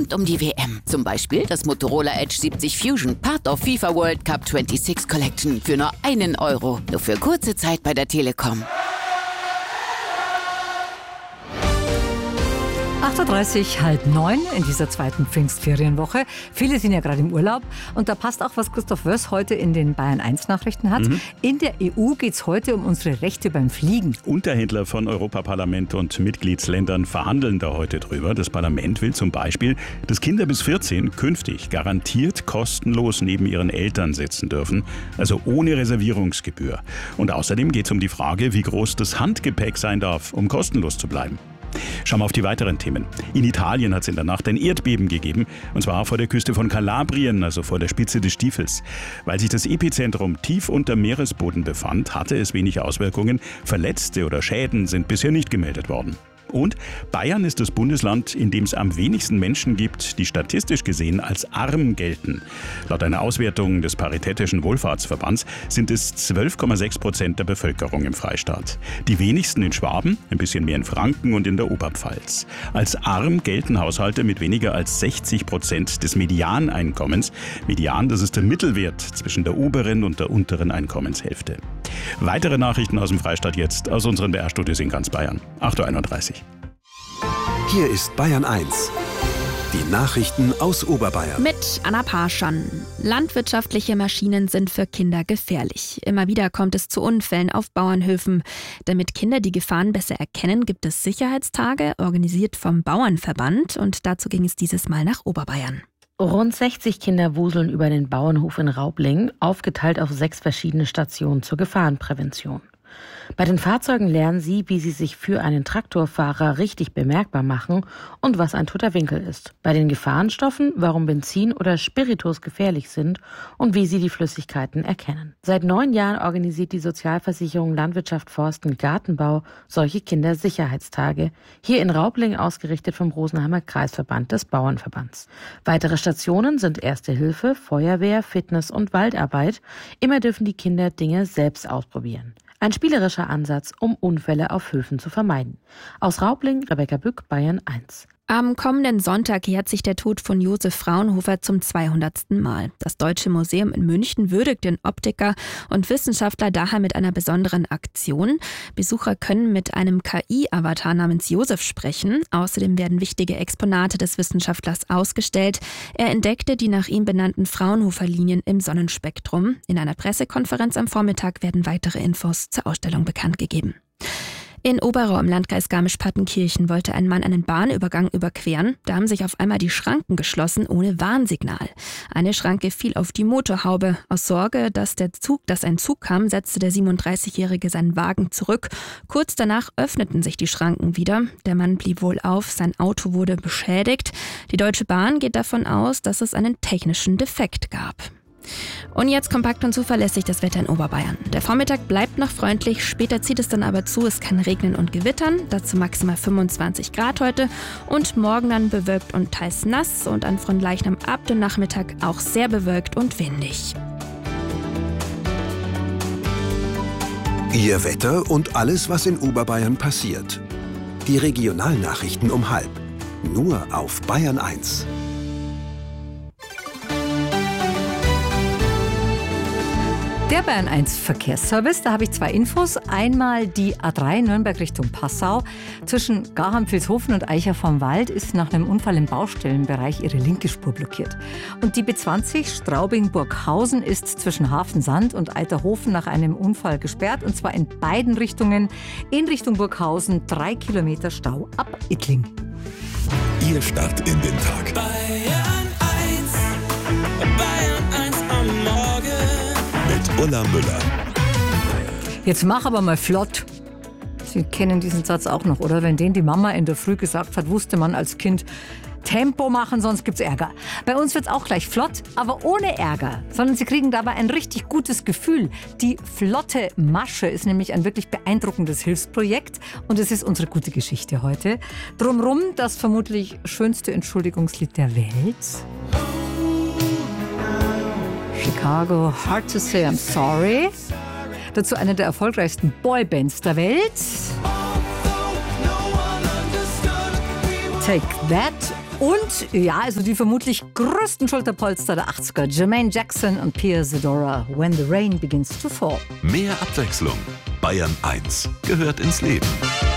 rund um die WM. Zum Beispiel das Motorola Edge 70 Fusion, Part of FIFA World Cup 26 Collection für nur 1 Euro. Nur für kurze Zeit bei der Telekom. 8.30 Uhr, 8:30 in dieser zweiten Pfingstferienwoche. Viele sind ja gerade im Urlaub und da passt auch, was Christoph Wöss heute in den Bayern 1 Nachrichten hat. In der EU geht es heute um unsere Rechte beim Fliegen. Unterhändler von Europaparlament und Mitgliedsländern verhandeln da heute drüber. Das Parlament will zum Beispiel, dass Kinder bis 14 künftig garantiert kostenlos neben ihren Eltern sitzen dürfen, also ohne Reservierungsgebühr. Und außerdem geht es um die Frage, wie groß das Handgepäck sein darf, um kostenlos zu bleiben. Schauen wir auf die weiteren Themen. In Italien hat es in der Nacht ein Erdbeben gegeben, und zwar vor der Küste von Kalabrien, also vor der Spitze des Stiefels. Weil sich das Epizentrum tief unter Meeresboden befand, hatte es wenig Auswirkungen. Verletzte oder Schäden sind bisher nicht gemeldet worden. Und Bayern ist das Bundesland, in dem es am wenigsten Menschen gibt, die statistisch gesehen als arm gelten. Laut einer Auswertung des Paritätischen Wohlfahrtsverbands sind es 12,6% der Bevölkerung im Freistaat. Die wenigsten in Schwaben, ein bisschen mehr in Franken und in der Oberpfalz. Als arm gelten Haushalte mit weniger als 60% des Medianeinkommens. Median, das ist der Mittelwert zwischen der oberen und der unteren Einkommenshälfte. Weitere Nachrichten aus dem Freistaat jetzt, aus unseren BR-Studios in ganz Bayern. 8.31 Uhr. Hier ist Bayern 1. Die Nachrichten aus Oberbayern. Mit Anna Parschan. Landwirtschaftliche Maschinen sind für Kinder gefährlich. Immer wieder kommt es zu Unfällen auf Bauernhöfen. Damit Kinder die Gefahren besser erkennen, gibt es Sicherheitstage, organisiert vom Bauernverband. Und dazu ging es dieses Mal nach Oberbayern. Rund 60 Kinder wuseln über den Bauernhof in Raubling, aufgeteilt auf 6 verschiedene Stationen zur Gefahrenprävention. Bei den Fahrzeugen lernen sie, wie sie sich für einen Traktorfahrer richtig bemerkbar machen und was ein toter Winkel ist. Bei den Gefahrenstoffen, warum Benzin oder Spiritus gefährlich sind und wie sie die Flüssigkeiten erkennen. Seit 9 Jahren organisiert die Sozialversicherung Landwirtschaft, Forst und Gartenbau solche Kindersicherheitstage, hier in Raubling ausgerichtet vom Rosenheimer Kreisverband des Bauernverbands. Weitere Stationen sind Erste Hilfe, Feuerwehr, Fitness und Waldarbeit. Immer dürfen die Kinder Dinge selbst ausprobieren. Ein spielerischer Ansatz, um Unfälle auf Höfen zu vermeiden. Aus Raubling, Rebecca Bück, Bayern 1. Am kommenden Sonntag jährt sich der Tod von Josef Fraunhofer zum 200. Mal. Das Deutsche Museum in München würdigt den Optiker und Wissenschaftler daher mit einer besonderen Aktion. Besucher können mit einem KI-Avatar namens Josef sprechen. Außerdem werden wichtige Exponate des Wissenschaftlers ausgestellt. Er entdeckte die nach ihm benannten Fraunhofer-Linien im Sonnenspektrum. In einer Pressekonferenz am Vormittag werden weitere Infos zur Ausstellung bekannt gegeben. In Oberau im Landkreis Garmisch-Partenkirchen wollte ein Mann einen Bahnübergang überqueren. Da haben sich auf einmal die Schranken geschlossen ohne Warnsignal. Eine Schranke fiel auf die Motorhaube. Aus Sorge, dass ein Zug kam, setzte der 37-Jährige seinen Wagen zurück. Kurz danach öffneten sich die Schranken wieder. Der Mann blieb wohl auf, sein Auto wurde beschädigt. Die Deutsche Bahn geht davon aus, dass es einen technischen Defekt gab. Und jetzt kompakt und zuverlässig das Wetter in Oberbayern. Der Vormittag bleibt noch freundlich, später zieht es dann aber zu, es kann regnen und gewittern, dazu maximal 25 Grad heute und morgen dann bewölkt und teils nass und an Fronleichnam ab dem Nachmittag auch sehr bewölkt und windig. Ihr Wetter und alles, was in Oberbayern passiert. Die Regionalnachrichten um 12:30. Nur auf Bayern 1. Der Bayern 1 Verkehrsservice, da habe ich 2 Infos. Einmal die A3 Nürnberg Richtung Passau. Zwischen Garham-Vilshofen und Eicher vom Wald ist nach einem Unfall im Baustellenbereich ihre linke Spur blockiert. Und die B20 Straubing-Burghausen ist zwischen Hafensand und Eiterhofen nach einem Unfall gesperrt. Und zwar in beiden Richtungen. In Richtung Burghausen 3 Kilometer Stau ab Ittling. Ihr Start in den Tag. Bayern 1, Bayern 1 am Morgen. Mit Ulla Müller. Jetzt mach aber mal flott. Sie kennen diesen Satz auch noch, oder? Wenn den die Mama in der Früh gesagt hat, wusste man als Kind, Tempo machen, sonst gibt's Ärger. Bei uns wird's auch gleich flott, aber ohne Ärger. Sondern Sie kriegen dabei ein richtig gutes Gefühl. Die flotte Masche ist nämlich ein wirklich beeindruckendes Hilfsprojekt. Und es ist unsere gute Geschichte heute. Drumrum das vermutlich schönste Entschuldigungslied der Welt. Chicago, Hard to Say I'm Sorry. Dazu eine der erfolgreichsten Boybands der Welt. Take That Und ja, also die vermutlich größten Schulterpolster der 80er. Jermaine Jackson und Pia Zadora, When the Rain Begins to Fall. Mehr Abwechslung. Bayern 1 gehört ins Leben.